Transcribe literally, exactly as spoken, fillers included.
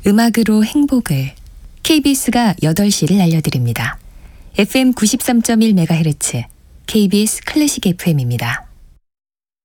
음악으로 행복을 케이비에스가 여덟 시를 알려드립니다. 에프엠 구십삼 점 일 메가헤르츠 케이비에스 클래식 에프엠입니다.